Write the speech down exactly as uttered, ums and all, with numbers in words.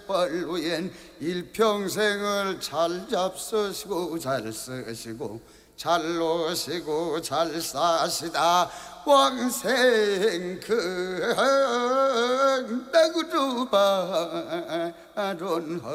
벌루엔 일평생을 잘 잡수시고 잘 쓰시고 잘 노시고 잘 사시다 왕생 그 나그루 바론